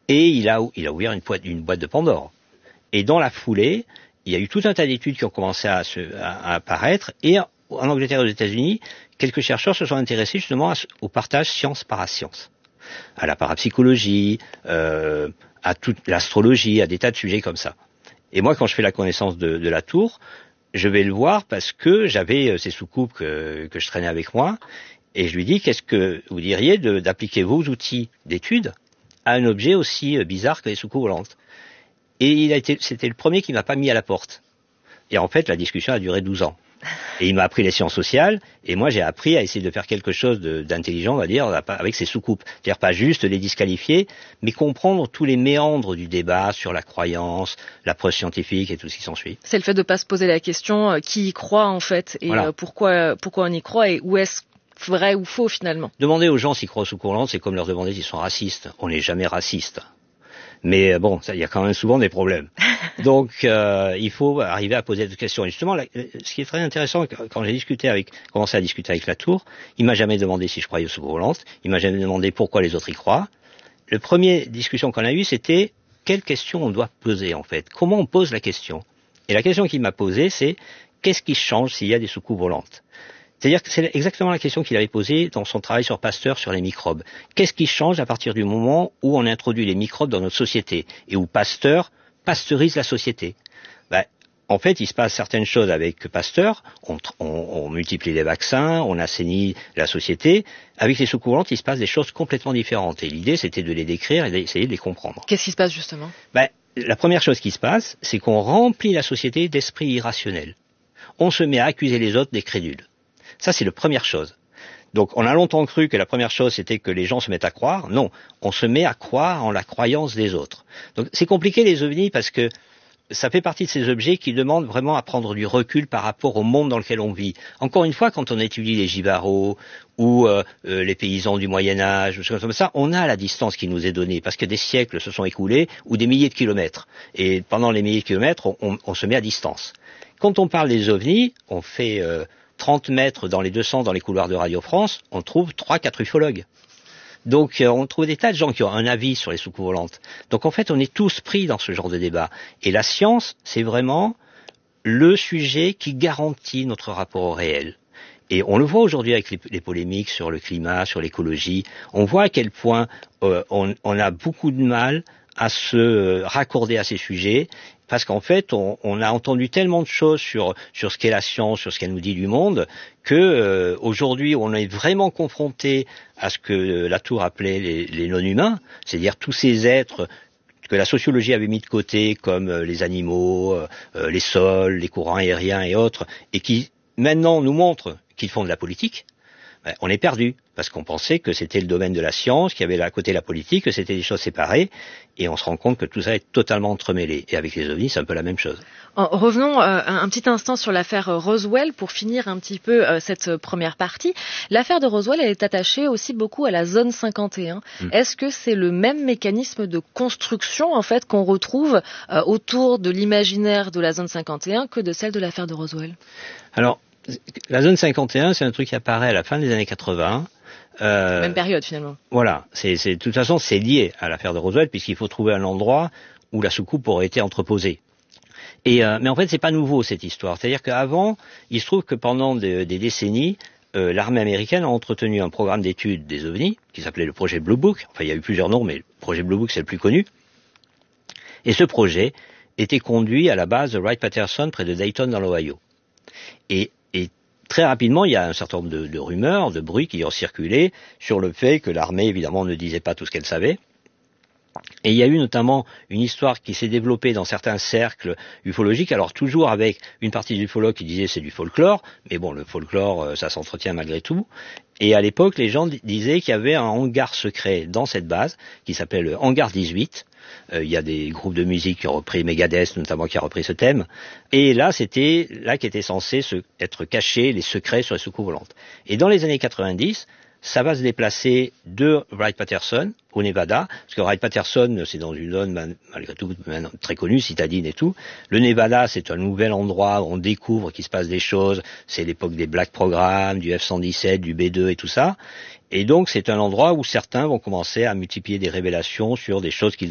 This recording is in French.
Et il a ouvert une boîte de Pandore. Et dans la foulée, il y a eu tout un tas d'études qui ont commencé à apparaître. Et en Angleterre et aux États-Unis, quelques chercheurs se sont intéressés justement au partage science-parascience, à la parapsychologie, à toute l'astrologie, à des tas de sujets comme ça. Et moi, quand je fais la connaissance de Latour, je vais le voir parce que j'avais ces soucoupes que je traînais avec moi. Et je lui dis, qu'est-ce que vous diriez d'appliquer vos outils d'étude à un objet aussi bizarre que les soucoupes volantes? Et c'était le premier qui m'a pas mis à la porte. Et en fait, la discussion a duré 12 ans. Et il m'a appris les sciences sociales, et moi j'ai appris à essayer de faire quelque chose d'intelligent, on va dire, avec ces soucoupes. C'est-à-dire pas juste les disqualifier, mais comprendre tous les méandres du débat sur la croyance, la preuve scientifique et tout ce qui s'ensuit. C'est le fait de pas se poser la question qui y croit en fait, et voilà. Pourquoi on y croit, et où est-ce vrai ou faux finalement. Demander aux gens s'ils croient aux soucoupes volantes, c'est comme leur demander s'ils sont racistes. On n'est jamais raciste. Mais bon, il y a quand même souvent des problèmes. Donc, il faut arriver à poser des questions. Et justement, ce qui est très intéressant, quand j'ai commencé à discuter avec Latour, il m'a jamais demandé si je croyais aux soucoupes volantes. Il m'a jamais demandé pourquoi les autres y croient. Le premier discussion qu'on a eue, c'était quelle question on doit poser en fait. Comment on pose la question? Et la question qu'il m'a posée, c'est qu'est-ce qui change s'il y a des soucoupes volantes? C'est-à-dire que c'est exactement la question qu'il avait posée dans son travail sur Pasteur sur les microbes. Qu'est-ce qui change à partir du moment où on introduit les microbes dans notre société et où Pasteur pasteurise la société? En fait, il se passe certaines choses avec Pasteur. On multiplie les vaccins, on assainit la société. Avec les soucoupes volantes, il se passe des choses complètement différentes. Et l'idée, c'était de les décrire et d'essayer de les comprendre. Qu'est-ce qui se passe justement? La première chose qui se passe, c'est qu'on remplit la société d'esprits irrationnels. On se met à accuser les autres des crédules. Ça, c'est la première chose. Donc, on a longtemps cru que la première chose, c'était que les gens se mettent à croire. Non, on se met à croire en la croyance des autres. Donc, c'est compliqué les ovnis parce que ça fait partie de ces objets qui demandent vraiment à prendre du recul par rapport au monde dans lequel on vit. Encore une fois, quand on étudie les gibarots ou les paysans du Moyen-Âge, ou choses comme ça, on a la distance qui nous est donnée parce que des siècles se sont écoulés ou des milliers de kilomètres. Et pendant les milliers de kilomètres, on se met à distance. Quand on parle des ovnis, on fait 30 mètres dans les deux sens dans les couloirs de Radio France, on trouve 3-4 ufologues. Donc on trouve des tas de gens qui ont un avis sur les soucoupes volantes. Donc en fait, on est tous pris dans ce genre de débat. Et la science, c'est vraiment le sujet qui garantit notre rapport au réel. Et on le voit aujourd'hui avec les polémiques sur le climat, sur l'écologie. On voit à quel point on a beaucoup de mal à se raccorder à ces sujets, parce qu'en fait, on a entendu tellement de choses sur ce qu'est la science, sur ce qu'elle nous dit du monde, que aujourd'hui, on est vraiment confronté à ce que Latour appelait les non-humains, c'est-à-dire tous ces êtres que la sociologie avait mis de côté, comme les animaux, les sols, les courants aériens et autres, et qui maintenant nous montrent qu'ils font de la politique. On est perdu, parce qu'on pensait que c'était le domaine de la science, qu'il y avait à côté la politique, que c'était des choses séparées, et on se rend compte que tout ça est totalement entremêlé. Et avec les ovnis, c'est un peu la même chose. Revenons un petit instant sur l'affaire Roswell pour finir un petit peu cette première partie. L'affaire de Roswell, elle est attachée aussi beaucoup à la zone 51. Est-ce que c'est le même mécanisme de construction en fait qu'on retrouve autour de l'imaginaire de la zone 51 que de celle de l'affaire de Roswell? Alors, la zone 51, c'est un truc qui apparaît à la fin des années 80. Même période finalement. Voilà, de toute façon, c'est lié à l'affaire de Roswell puisqu'il faut trouver un endroit où la soucoupe aurait été entreposée. Mais en fait, c'est pas nouveau cette histoire. C'est-à-dire qu'avant, il se trouve que pendant des décennies, l'armée américaine a entretenu un programme d'études des ovnis qui s'appelait le projet Blue Book. Enfin, il y a eu plusieurs noms, mais le projet Blue Book c'est le plus connu. Et ce projet était conduit à la base de Wright-Patterson près de Dayton dans l'Ohio. Et très rapidement, il y a un certain nombre de rumeurs, de bruits qui ont circulé sur le fait que l'armée, évidemment, ne disait pas tout ce qu'elle savait. Et il y a eu notamment une histoire qui s'est développée dans certains cercles ufologiques, alors toujours avec une partie des ufologues qui disaient c'est du folklore, mais bon, le folklore, ça s'entretient malgré tout. Et à l'époque, les gens disaient qu'il y avait un hangar secret dans cette base, qui s'appelait le hangar 18. Il y a des groupes de musique qui ont repris, Megadeth notamment, qui a repris ce thème. Et là, c'était là qu'étaient censés être cachés les secrets sur les soucoupes volantes. Et dans les années 90, ça va se déplacer de Wright-Patterson au Nevada, parce que Wright-Patterson, c'est dans une zone malgré tout très connue, citadine et tout. Le Nevada, c'est un nouvel endroit où on découvre qu'il se passe des choses. C'est l'époque des Black Programs, du F-117, du B-2 et tout ça. Et donc, c'est un endroit où certains vont commencer à multiplier des révélations sur des choses qu'ils